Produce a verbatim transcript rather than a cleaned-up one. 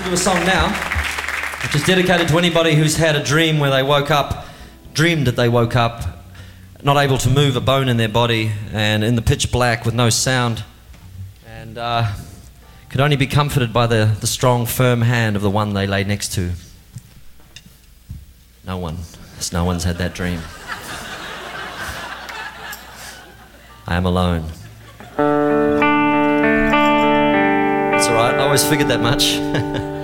Do a song now, which is dedicated to anybody who's had a dream where they woke up, dreamed that they woke up, not able to move a bone in their body, and in the pitch black with no sound, and uh, could only be comforted by the, the strong, firm hand of the one they lay next to. No one, because no one's had that dream. I am alone. That's all right, I always figured that much.